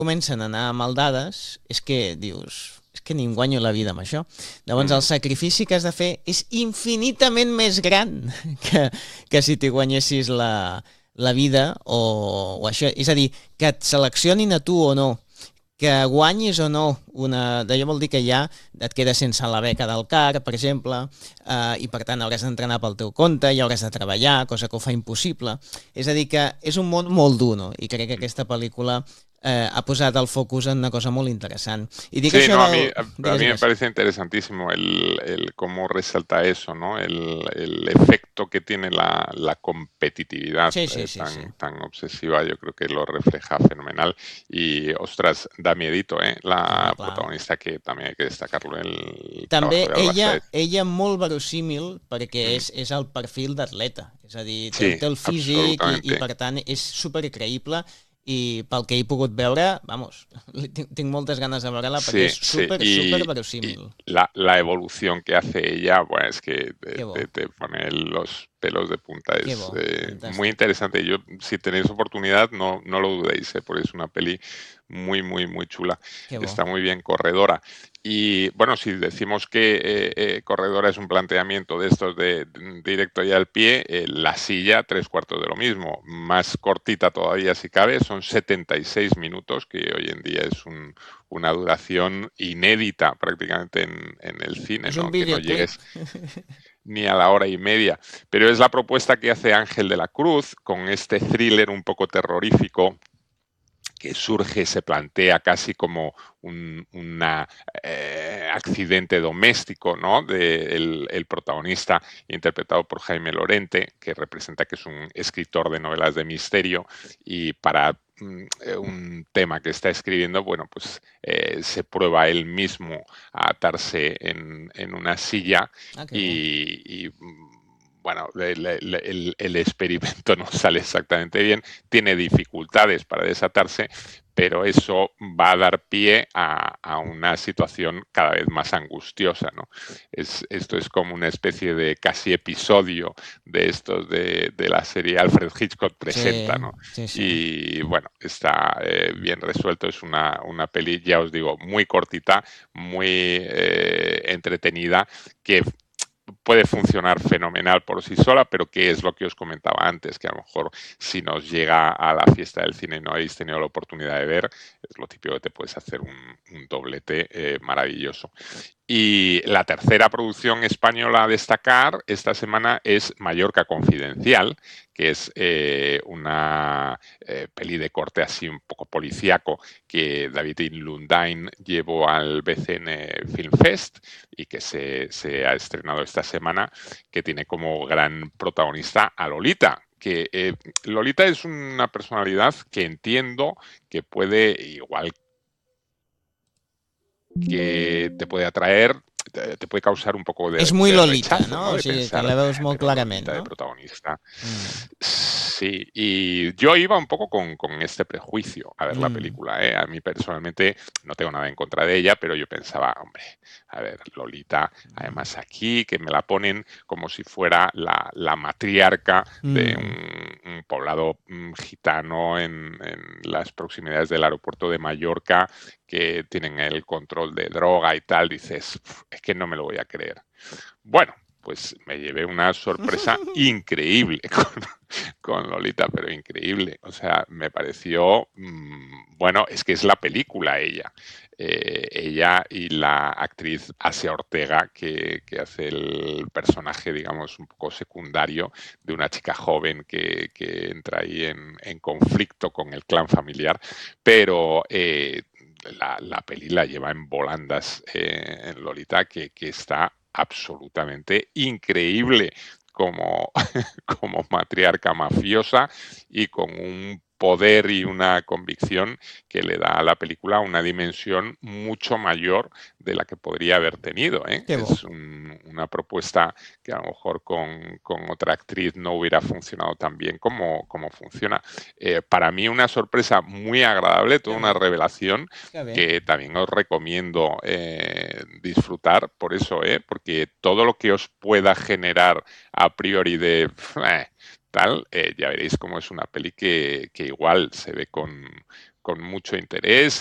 comencen a anar mal dades, és que dius, és que ni em guanyo la vida amb això. Llavors el Mm. sacrifici que has de fer és infinitament més gran que si t'hi guanyessis la vida o això. És a dir, que et seleccionin a tu o no, que guanyis o no d'allò vol dir que ja et quedes sense la beca del CAR, per exemple, i per tant hauràs d'entrenar pel teu compte i hauràs de treballar, cosa que ho fa impossible. És a dir, que és un món molt dur, no? I crec que aquesta pel·lícula ha posat el focus en una cosa molt interessant. I dic Sí, això no, del... a Digues, mí me digues. parece interesantísimo el cómo resalta eso, ¿no? El efecto que tiene la competitividad Sí, sí, sí, sí. tan obsesiva, yo creo que lo refleja fenomenal. Y, ostras, da miedito, ¿eh? Clar, La clar. protagonista, que también hay que destacarlo, el També trabajo de Alba Sáez. ella molt verossímil perquè Mm. és el perfil d'atleta. És a dir, Sí, té el físic i absolutamente. per tant és supercreïble i pel que he pogut veure, vamos, tinc moltes ganes de veure-la perquè Sí, és sí, super y verosímil. la evolución que hace ella, bueno, es que Que bo, te pone los pelos de punta. que Es bo, muy fantàstic. interesante. Yo, si tenéis oportunidad, no lo dudéis, porque es una peli muy chula. Que bo. Está muy bien, corredora. Y bueno, si decimos que corredora es un planteamiento de estos de directo y al pie, la silla, tres cuartos de lo mismo. Más cortita todavía si cabe, son 76 minutos, que hoy en día es una duración inédita prácticamente en el cine, És un ¿no? Que no videoclip. llegues ni a la hora y media. Pero es la propuesta que hace Ángel de la Cruz con este thriller un poco terrorífico que surge, se plantea casi como un accidente doméstico, ¿no? El protagonista, interpretado por Jaime Lorente, que representa que es un escritor de novelas de misterio, y para un tema que está escribiendo, bueno, pues se prueba él mismo a atarse en una silla Ah, que bo. y bueno, el experimento no sale exactamente bien, tiene dificultades para desatarse, pero eso va a dar pie a una situación cada vez más angustiosa, ¿no? Esto es como una especie de casi episodio de estos de la serie Alfred Hitchcock Sí, presenta, ¿no? sí, sí. Y bueno, está bien resuelto, es una peli, ya os digo, muy cortita, muy entretenida, que puede funcionar fenomenal por sí sola, pero que es lo que os comentaba antes, que a lo mejor si nos llega a la fiesta del cine y no habéis tenido la oportunidad de ver, es lo típico que te puedes hacer un doblete maravilloso. Y la tercera producción española a destacar esta semana es Mallorca Confidencial, que es una peli de corte así un poco policíaco que David Lundain llevó al BCN Film Fest y que se ha estrenado esta semana, que tiene como gran protagonista a Lolita, que Lolita es una personalidad que entiendo que puede, igual que te puede atraer, te puede causar un poco És muy de Lolita, rechazo, no? ¿no? O De sigui, que pensar, la veus molt pero clarament, Lolita de no? protagonista. Mm, Sí, y yo iba un poco con este prejuicio a ver la mm, película, ¿eh? A mí personalmente no tengo nada en contra de ella, pero yo pensaba, hombre, a ver, Lolita, además aquí, que me la ponen como si fuera la matriarca de mm. un poblado gitano en las proximidades del aeropuerto de Mallorca, que tienen el control de droga y tal, dices, es que no me lo voy a creer. Bueno, pues me llevé una sorpresa increíble con Lolita, pero increíble. O sea, me pareció, bueno, es que es la película ella. Ella y la actriz Asia Ortega, que hace el personaje, digamos, un poco secundario de una chica joven que entra ahí en conflicto con el clan familiar, pero la peli la lleva en volandas en Lolita, que está absolutamente increíble como, como matriarca mafiosa y con un poder y una convicción que le da a la película una dimensión mucho mayor de la que podría haber tenido, ¿eh? Que bo. Es una propuesta que a lo mejor con otra actriz no hubiera funcionado tan bien como funciona. Para mí una sorpresa muy agradable, toda Que una bé, revelación que bé. que también os recomiendo disfrutar por eso, porque todo lo que os pueda generar a priori de tal, ya veréis cómo es una peli que igual se ve con con mucho interés.